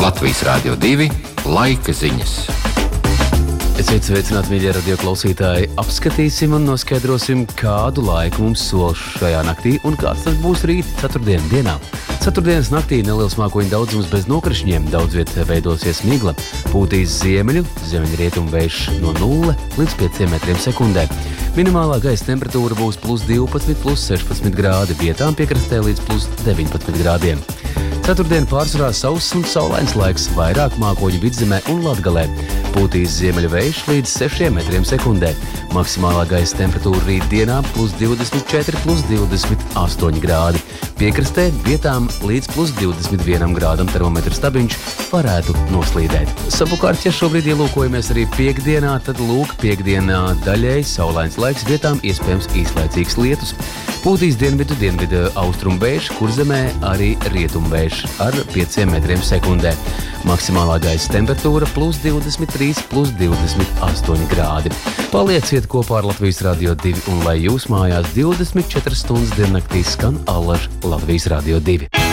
Latvijas Rādio 2 laika ziņas. Esiet sveicināti, mīļie radio klausītāji. Apskatīsim un noskaidrosim, kādu laiku mums sola šajā naktī un kāds tas būs rīt ceturtdienā. Ceturtdienas naktī neliels mākoņu daudzums bez nokrišņiem, daudz viet veidosies migla, pūtīs ziemeļrietumu vējš no 0 līdz 5 metriem sekundē. Minimālā gaisa temperatūra būs +12, +16 grādi, vietām piekrastē līdz +19 grādiem. Ceturtdien pārsvarā sauss un saulains laiks, vairāk mākoņu Vidzemē un Latgalē. Pūtīs ziemeļu vējš līdz 6 metriem sekundē. Maksimālā gaisa temperatūra rītdienā +24, +28 grādi. Piekrastē vietām līdz +21 grādam termometru stabiņš varētu noslīdēt. Savukārt, ja šobrīd ielūkojamies arī piekdienā, tad piekdienā daļēji saulains laiks, vietām iespējams īslaicīgs lietus. Pūtīs dienvidu austrumu vējš, Kurzemē arī rietumu vējš ar 5 metriem sekundē. Maksimālā gaisa temperatūra +23, +28 grādi. Palieciet kopā ar Latvijas Rādio 2 un lai jūs mājās 24 stundas diennaktī skan allaž Latvijas Rādio 2.